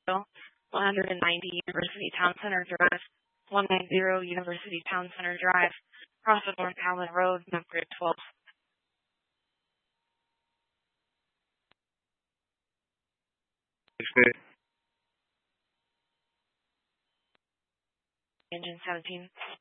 190 University Town Center Drive, 190 University Town Center Drive, across the North Allen Road, number 12. Engine 17.